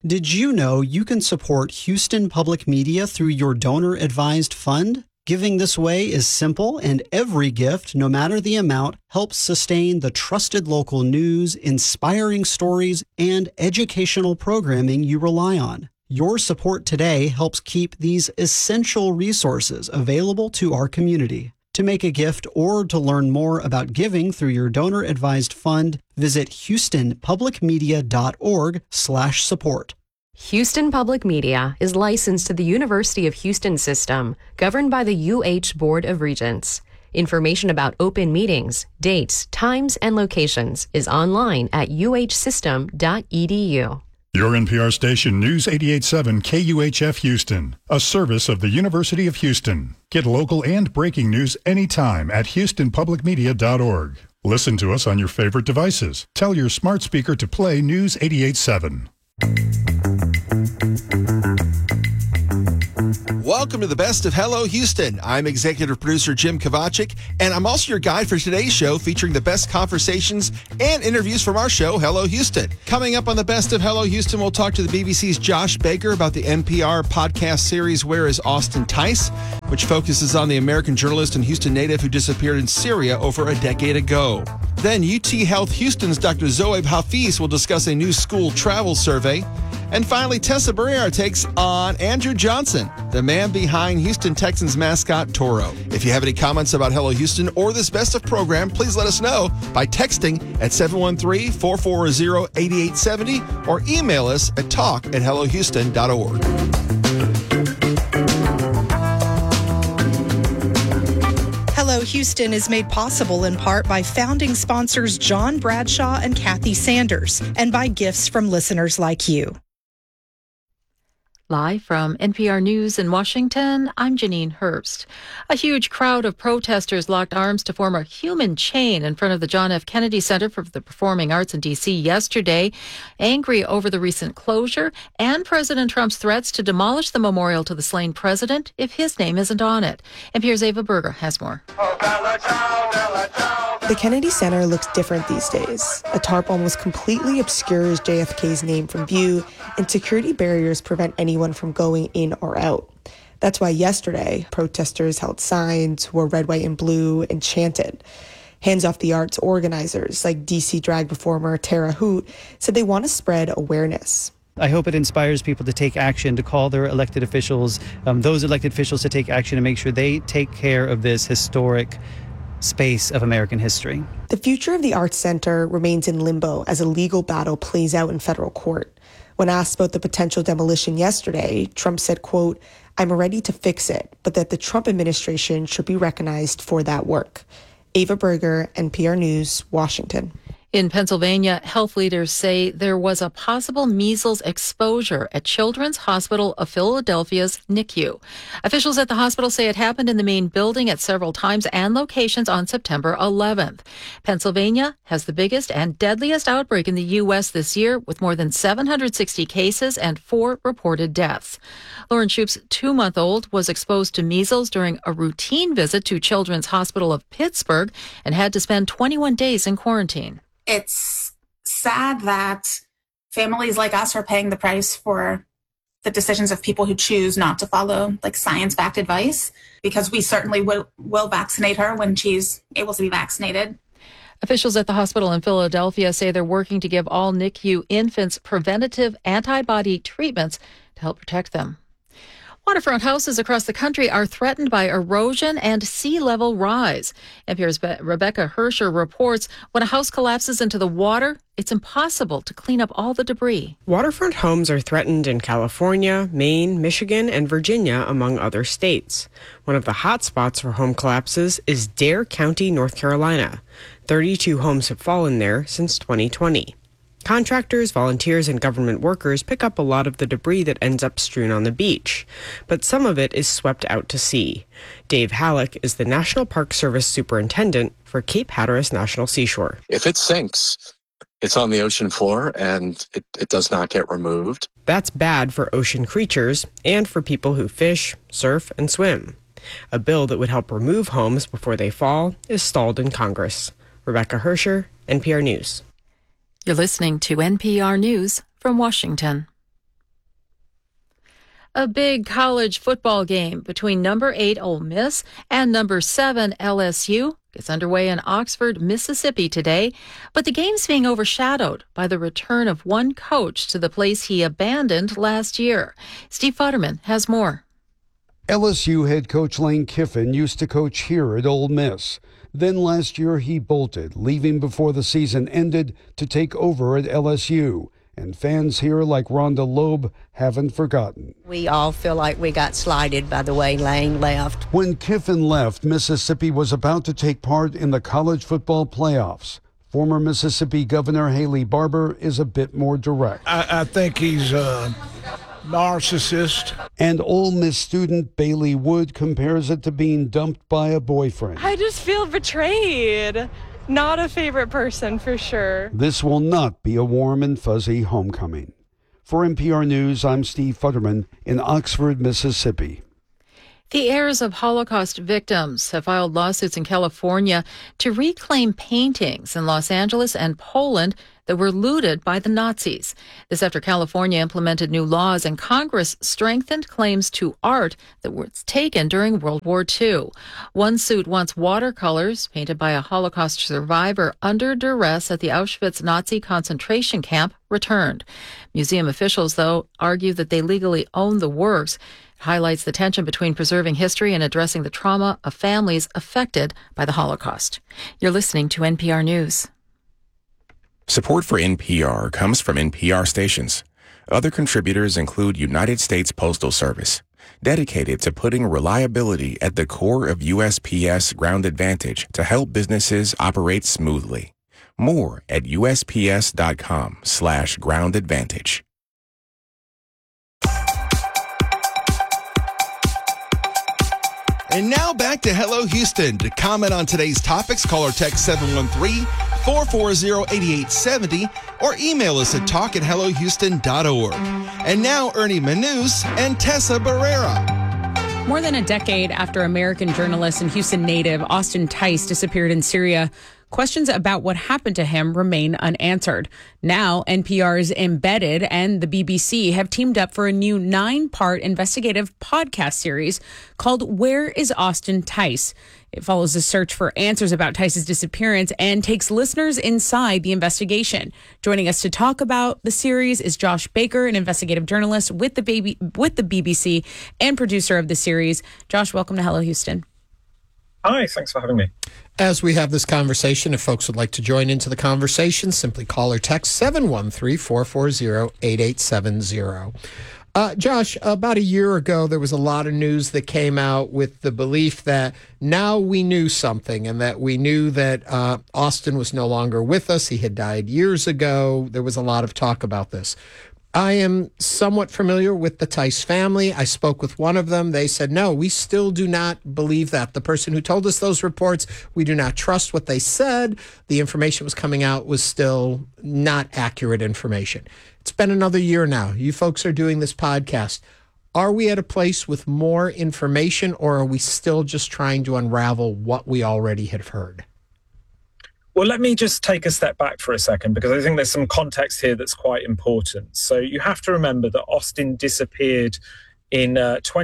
Did you know you can support Houston Public Media through your donor-advised fund? Giving this way is simple, and every gift, no matter the amount, helps sustain the trusted local news, inspiring stories, and educational programming you rely on. Your support today helps keep these essential resources available to our community. To make a gift or to learn more about giving through your donor-advised fund, visit houstonpublicmedia.org/support. Houston Public Media is licensed to the University of Houston system, governed by the UH Board of Regents. Information about open meetings, dates, times, and locations is online at uhsystem.edu. Your NPR station, News 88.7 KUHF Houston, a service of the University of Houston. Get local and breaking news anytime at houstonpublicmedia.org. Listen to us on your favorite devices. Tell your smart speaker to play News 88.7. Welcome to the best of Hello Houston. I'm executive producer Jim Kovacic, and I'm also your guide for today's show featuring the best conversations and interviews from our show, Hello Houston. Coming up on the best of Hello Houston, we'll talk to the BBC's Josh Baker about the NPR podcast series Where is Austin Tice, which focuses on the American journalist and Houston native who disappeared in Syria over a decade ago. Then UT Health Houston's Dr. Zoeb Hafiz will discuss a new school travel survey. And finally, Tessa Barrera takes on Andrew Johnson, the man behind Houston Texans mascot Toro. If you have any comments about Hello Houston or this best of program, please let us know by texting at 713-440-8870 or email us at talk@hellohouston.org. Hello Houston is made possible in part by founding sponsors John Bradshaw and Kathy Sanders and by gifts from listeners like you. Live from NPR News in Washington, I'm Janine Herbst. A huge crowd of protesters locked arms to form a human chain in front of the John F. Kennedy Center for the Performing Arts in D.C. yesterday, angry over the recent closure and President Trump's threats to demolish the memorial to the slain president if his name isn't on it. NPR's Ava Berger has more. The Kennedy Center looks different these days. A tarp almost completely obscures JFK's name from view, and security barriers prevent anyone from going in or out. That's why yesterday, protesters held signs, wore red, white, and blue, and chanted. Hands Off the Arts organizers, like DC drag performer Tara Hoot, said they want to spread awareness. I hope it inspires people to take action, to call their elected officials, those elected officials to take action and make sure they take care of this historic space of American history. The future of the Arts Center remains in limbo as a legal battle plays out in federal court. When asked about the potential demolition yesterday, Trump said, quote, "I'm ready to fix it, but that the Trump administration should be recognized for that work." Ava Berger, NPR News, Washington. In Pennsylvania, health leaders say there was a possible measles exposure at Children's Hospital of Philadelphia's NICU. Officials at the hospital say it happened in the main building at several times and locations on September 11th. Pennsylvania has the biggest and deadliest outbreak in the U.S. this year, with more than 760 cases and 4 reported deaths. Lauren Shoup's 2-month-old was exposed to measles during a routine visit to Children's Hospital of Pittsburgh and had to spend 21 days in quarantine. It's sad that families like us are paying the price for the decisions of people who choose not to follow science-backed advice, because we certainly will vaccinate her when she's able to be vaccinated. Officials at the hospital in Philadelphia say they're working to give all NICU infants preventative antibody treatments to help protect them. Waterfront houses across the country are threatened by erosion and sea level rise. NPR's Rebecca Hersher reports when a house collapses into the water, it's impossible to clean up all the debris. Waterfront homes are threatened in California, Maine, Michigan, and Virginia, among other states. One of the hot spots for home collapses is Dare County, North Carolina. 32 homes have fallen there since 2020. Contractors, volunteers, and government workers pick up a lot of the debris that ends up strewn on the beach, but some of it is swept out to sea. Dave Halleck is the National Park Service superintendent for Cape Hatteras National Seashore. If it sinks, it's on the ocean floor and it does not get removed. That's bad for ocean creatures and for people who fish, surf, and swim. A bill that would help remove homes before they fall is stalled in Congress. Rebecca Hersher, NPR News. You're listening to NPR News from Washington. A big college football game between number 8 Ole Miss and number 7 LSU gets underway in Oxford, Mississippi today, but the game's being overshadowed by the return of one coach to the place he abandoned last year. Steve Futterman has more. LSU head coach Lane Kiffin used to coach here at Ole Miss. Then last year he bolted, leaving before the season ended to take over at LSU. And fans here like Rhonda Loeb haven't forgotten. We all feel like we got slighted by the way Lane left. When Kiffin left, Mississippi was about to take part in the college football playoffs. Former Mississippi Governor Haley Barbour is a bit more direct. I think he's a narcissist. And Ole Miss student Bailey Wood compares it to being dumped by a boyfriend. I just feel betrayed. Not a favorite person, for sure. This will not be a warm and fuzzy homecoming. For NPR News, I'm Steve Futterman in Oxford, Mississippi. The heirs of Holocaust victims have filed lawsuits in California to reclaim paintings in Los Angeles and Poland that were looted by the Nazis. This after California implemented new laws and Congress strengthened claims to art that was taken during World War II. One suit wants watercolors painted by a Holocaust survivor under duress at the Auschwitz Nazi concentration camp returned. Museum officials, though, argue that they legally own the works. It highlights the tension between preserving history and addressing the trauma of families affected by the Holocaust. You're listening to NPR News. Support for NPR comes from NPR stations. Other contributors include United States Postal Service, dedicated to putting reliability at the core of USPS Ground Advantage to help businesses operate smoothly. More at USPS.com/Ground Advantage. And now back to Hello Houston. To comment on today's topics, call or text 713-440-8870 or email us at talk@hellohouston.org. And now Ernie Manous and Tessa Barrera. More than a decade after American journalist and Houston native Austin Tice disappeared in Syria, questions about what happened to him remain unanswered. Now, NPR's Embedded and the BBC have teamed up for a new 9-part investigative podcast series called Where is Austin Tice? It follows a search for answers about Tice's disappearance and takes listeners inside the investigation. Joining us to talk about the series is Josh Baker, an investigative journalist with the BBC and producer of the series. Josh, welcome to Hello Houston. Hi, thanks for having me. As we have this conversation, if folks would like to join into the conversation, simply call or text 713-440-8870. Josh, about a year ago, there was a lot of news that came out with the belief that now we knew something and that we knew that Austin was no longer with us. He had died years ago. There was a lot of talk about this. I am somewhat familiar with the Tice family. I spoke with one of them. They said, no, we still do not believe that. The person who told us those reports, we do not trust what they said. The information was coming out was still not accurate information. It's been another year now. You folks are doing this podcast. Are we at a place with more information, or are we still just trying to unravel what we already had heard? Well, let me just take a step back for a second, because I think there's some context here that's quite important. So you have to remember that Austin disappeared in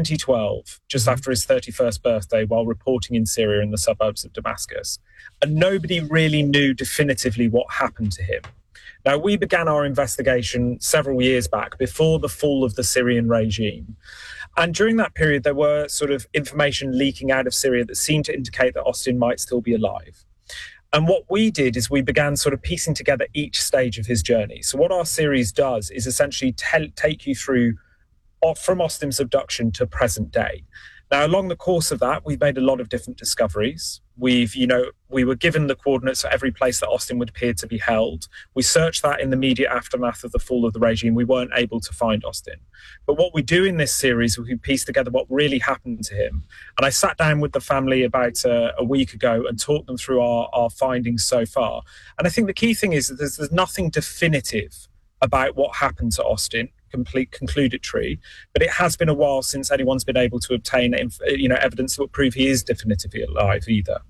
2012, just after his 31st birthday, while reporting in Syria in the suburbs of Damascus. And nobody really knew definitively what happened to him. Now, we began our investigation several years back, before the fall of the Syrian regime. And during that period, there were sort of information leaking out of Syria that seemed to indicate that Austin might still be alive. And what we did is we began sort of piecing together each stage of his journey. So what our series does is essentially take you through from Austin's abduction to present day. Now, along the course of that, we've made a lot of different discoveries. We were given the coordinates for every place that Austin would appear to be held. We searched that in the immediate aftermath of the fall of the regime. We weren't able to find Austin. But what we do in this series, we piece together what really happened to him. And I sat down with the family about a week ago and talked them through our findings so far. And I think the key thing is that there's nothing definitive about what happened to Austin, concludatory, but it has been a while since anyone's been able to obtain evidence that would prove he is definitively alive either.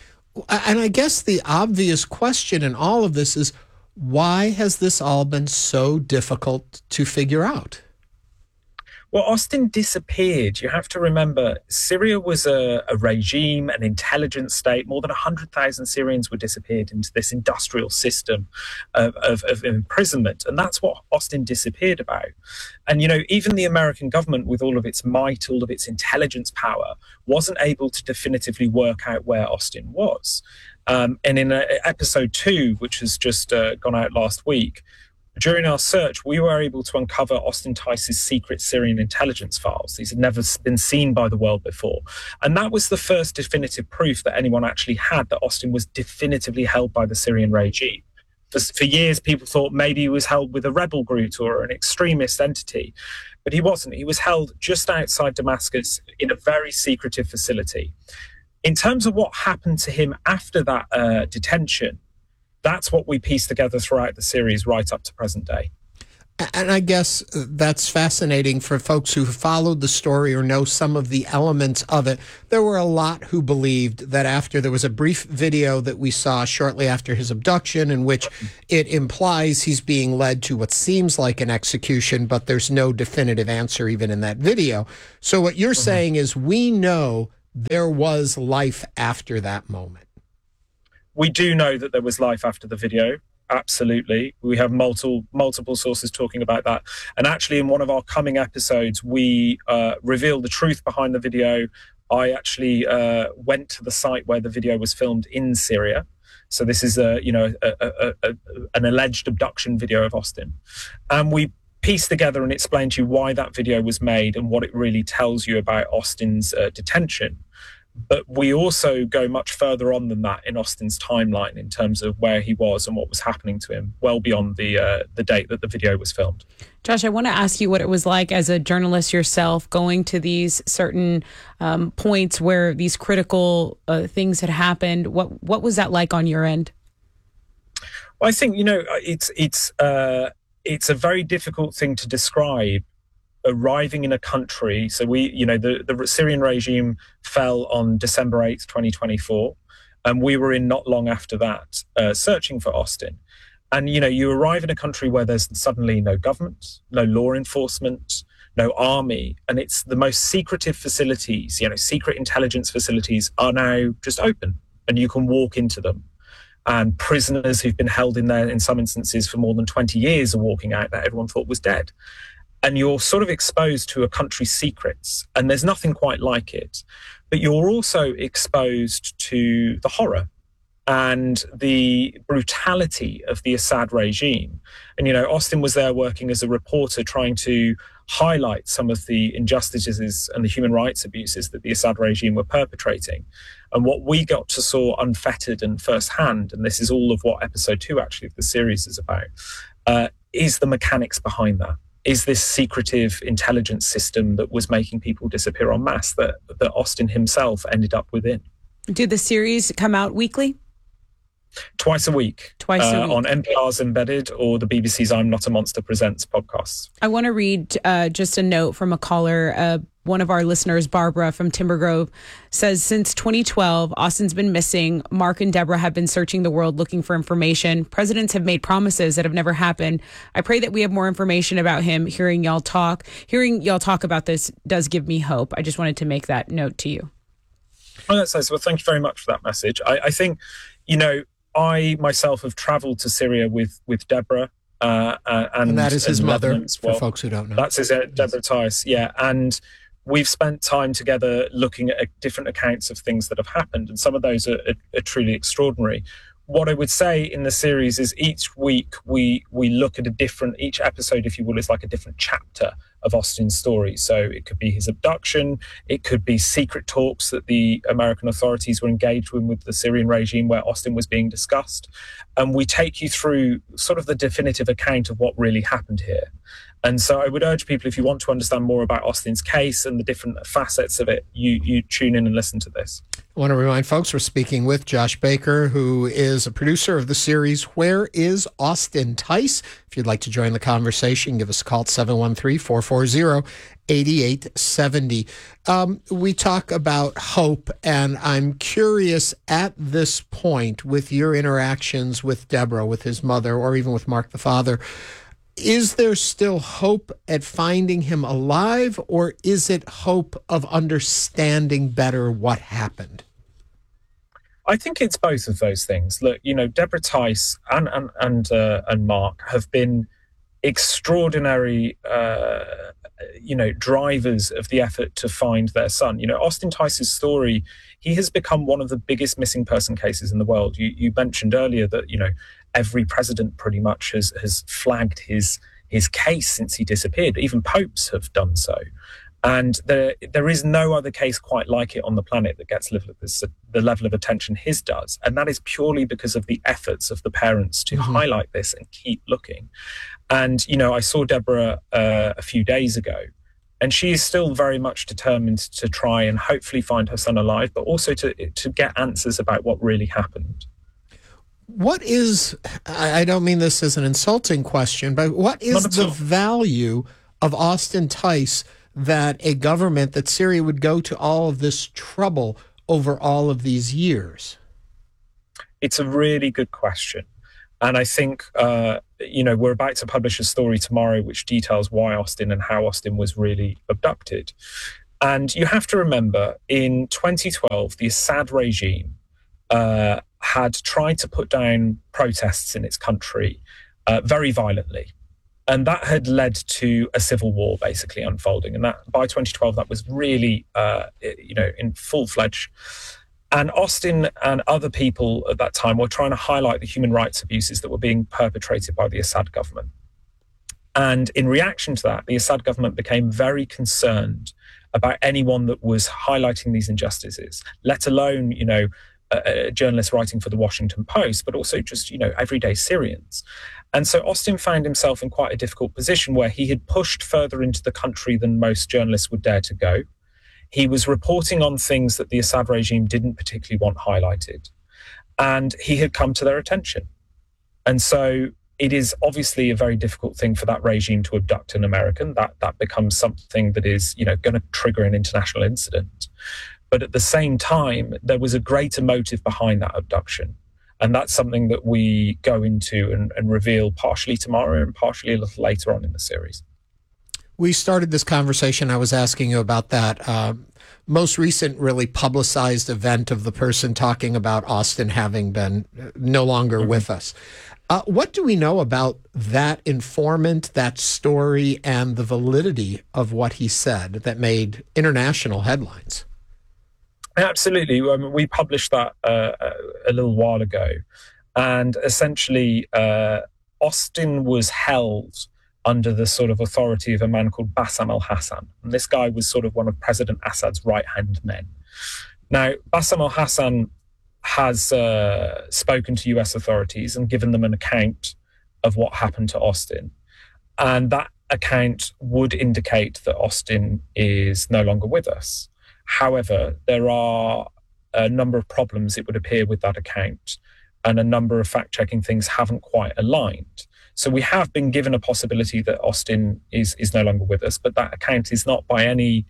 And I guess the obvious question in all of this is, why has this all been so difficult to figure out? Well, Austin disappeared. You have to remember, Syria was a regime, an intelligence state. More than 100,000 Syrians were disappeared into this industrial system of imprisonment. And that's what Austin disappeared about. And, even the American government, with all of its might, all of its intelligence power, wasn't able to definitively work out where Austin was. And in episode 2, which has just gone out last week, during our search, we were able to uncover Austin Tice's secret Syrian intelligence files. These had never been seen by the world before. And that was the first definitive proof that anyone actually had that Austin was definitively held by the Syrian regime. For years, people thought maybe he was held with a rebel group or an extremist entity. But he wasn't. He was held just outside Damascus in a very secretive facility. In terms of what happened to him after that detention, that's what we pieced together throughout the series right up to present day. And I guess that's fascinating for folks who followed the story or know some of the elements of it. There were a lot who believed that after there was a brief video that we saw shortly after his abduction in which it implies he's being led to what seems like an execution, but there's no definitive answer even in that video. So what you're saying is we know there was life after that moment. We do know that there was life after the video. Absolutely. We have multiple sources talking about that. And actually, in one of our coming episodes, we reveal the truth behind the video. I actually went to the site where the video was filmed in Syria. So this is an alleged abduction video of Austin. And we pieced together and explained to you why that video was made and what it really tells you about Austin's detention. But we also go much further on than that in Austin's timeline in terms of where he was and what was happening to him, well beyond the date that the video was filmed. Josh, I want to ask you what it was like as a journalist yourself, going to these certain points where these critical things had happened. What was that like on your end? Well, I think it's a very difficult thing to describe. Arriving in a country, so the Syrian regime fell on December 8th, 2024, and we were in not long after that, searching for Austin. And, you arrive in a country where there's suddenly no government, no law enforcement, no army, and it's the most secretive facilities, secret intelligence facilities are now just open, and you can walk into them. And prisoners who've been held in there in some instances for more than 20 years are walking out that everyone thought was dead. And you're sort of exposed to a country's secrets, and there's nothing quite like it. But you're also exposed to the horror and the brutality of the Assad regime. And, Austin was there working as a reporter trying to highlight some of the injustices and the human rights abuses that the Assad regime were perpetrating. And what we got to saw unfettered and firsthand, and this is all of what episode 2 actually of the series is about, is the mechanics behind that. Is this secretive intelligence system that was making people disappear en masse that Austin himself ended up within. Did the series come out weekly? Twice a week. On NPR's Embedded or the BBC's I'm Not a Monster Presents podcasts. I want to read just a note from a caller. One of our listeners, Barbara from Timber Grove, says, since 2012, Austin's been missing. Mark and Deborah have been searching the world looking for information. Presidents have made promises that have never happened. I pray that we have more information about him. Hearing y'all talk about this does give me hope. I just wanted to make that note to you. Oh, that's nice. Well, thank you very much for that message. I think, I myself have traveled to Syria with Deborah. And that is his mother, well. for folks who don't know. That's his Deborah Tice, yeah. And we've spent time together looking at different accounts of things that have happened, and some of those are truly extraordinary. What I would say in the series is each week we look at each episode, if you will, is like a different chapter of Austin's story. So it could be his abduction, it could be secret talks that the American authorities were engaged with the Syrian regime where Austin was being discussed. And we take you through sort of the definitive account of what really happened here. And so I would urge people, if you want to understand more about Austin's case and the different facets of it, you tune in and listen to this. I want to remind folks we're speaking with Josh Baker, who is a producer of the series Where is Austin Tice? If you'd like to join the conversation, give us a call at 713-440-8870. We talk about hope, and I'm curious at this point with your interactions with Deborah, with his mother, or even with Mark the father, Is there still hope at finding him alive, or is it hope of understanding better what happened? I think it's both of those things. Look, Deborah Tice and Mark have been extraordinary, drivers of the effort to find their son. Austin Tice's story, he has become one of the biggest missing person cases in the world. You mentioned earlier that, every president pretty much has flagged his case since he disappeared. Even popes have done so. And there is no other case quite like it on the planet that gets the level of attention his does. And that is purely because of the efforts of the parents to highlight this and keep looking. And, I saw Deborah a few days ago, and she is still very much determined to try and hopefully find her son alive, but also to get answers about what really happened. What is, I don't mean this as an insulting question, but what is the value of Austin Tice that a government, that Syria would go to all of this trouble over all of these years? It's a really good question. And I think, we're about to publish a story tomorrow which details why Austin and how Austin was really abducted. And you have to remember, in 2012, the Assad regime had tried to put down protests in its country very violently. And that had led to a civil war basically unfolding. And that by 2012, that was really, in full-fledged. And Austin and other people at that time were trying to highlight the human rights abuses that were being perpetrated by the Assad government. And in reaction to that, the Assad government became very concerned about anyone that was highlighting these injustices, let alone, journalists writing for the Washington Post, but also just, everyday Syrians. And so Austin found himself in quite a difficult position where he had pushed further into the country than most journalists would dare to go. He was reporting on things that the Assad regime didn't particularly want highlighted. And he had come to their attention. And so it is obviously a very difficult thing for that regime to abduct an American. That becomes something that is, going to trigger an international incident. But at the same time, there was a greater motive behind that abduction. And that's something that we go into and reveal partially tomorrow and partially a little later on in the series. We started this conversation, I was asking you about that most recent really publicized event of the person talking about Austin having been no longer with us. What do we know about that informant, that story, and the validity of what he said that made international headlines? Absolutely. We published that a little while ago. And essentially, Austin was held under the sort of authority of a man called Bassam al-Hassan. And this guy was sort of one of President Assad's right-hand men. Now, Bassam al-Hassan has spoken to US authorities and given them an account of what happened to Austin. And that account would indicate that Austin is no longer with us. However, there are a number of problems, it would appear, with that account, and a number of fact-checking things haven't quite aligned. So we have been given a possibility that Austin is no longer with us, but that account is not by any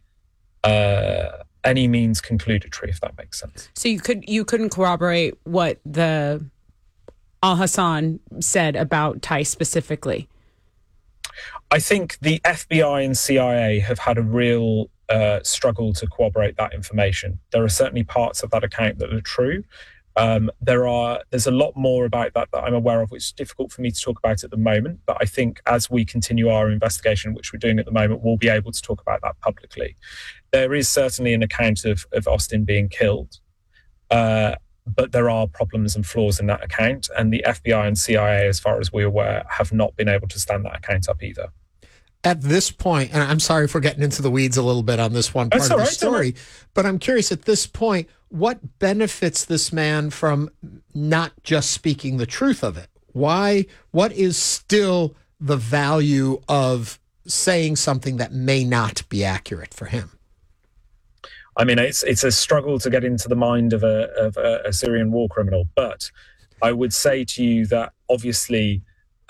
means concludatory, if that makes sense. So you couldn't corroborate what the al-Hassan said about Tice specifically? I think the FBI and CIA have had a real struggle to corroborate that information. There are certainly parts of that account that are true. There's a lot more about that I'm aware of, which is difficult for me to talk about at the moment. But I think as we continue our investigation, which we're doing at the moment, we'll be able to talk about that publicly. There is certainly an account of Austin being killed, but there are problems and flaws in that account. And the FBI and CIA, as far as we're aware, have not been able to stand that account up either. At this point, and I'm sorry for getting into the weeds a little bit on this one part of the story, but I'm curious at this point, what benefits this man from not just speaking the truth of it? What is still the value of saying something that may not be accurate for him? I mean, it's a struggle to get into the mind of a Syrian war criminal, but I would say to you that obviously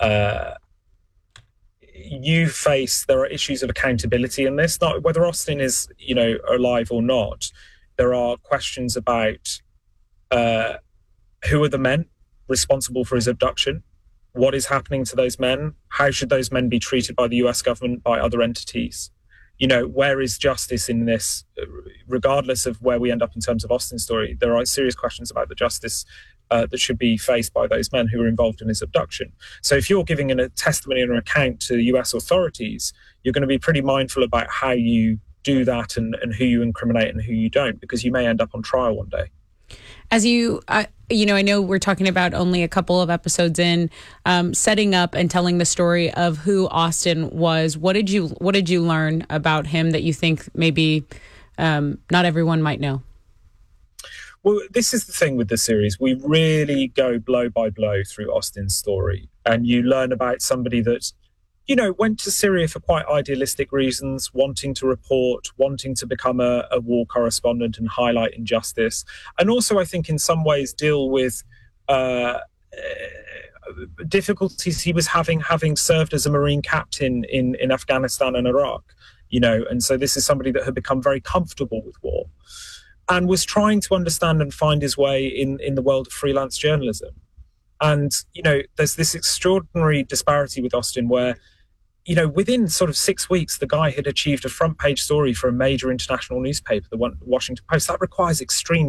there are issues of accountability in this, not whether Austin is, alive or not. There are questions about who are the men responsible for his abduction. what is happening to those men? How should those men be treated by the US government, by other entities? You know, where is justice in this? Regardless of where we end up in terms of Austin's story, there are serious questions about the justice that should be faced by those men who were involved in his abduction. So if you're giving a testimony or an account to the US authorities, you're going to be pretty mindful about how you do that and who you incriminate and who you don't, because you may end up on trial one day. As I know we're talking about only a couple of episodes in, setting up and telling the story of who Austin was. What did you learn about him that you think maybe not everyone might know? Well, this is the thing with the series. We really go blow by blow through Austin's story, and you learn about somebody that, you know, went to Syria for quite idealistic reasons, wanting to report, wanting to become a war correspondent and highlight injustice. And also, I think, in some ways deal with difficulties he was having served as a Marine captain in Afghanistan and Iraq, you know. And so this is somebody that had become very comfortable with war and was trying to understand and find his way in the world of freelance journalism. And, you know, there's this extraordinary disparity with Austin where, you know, within sort of 6 weeks, the guy had achieved a front page story for a major international newspaper, the Washington Post. That requires extreme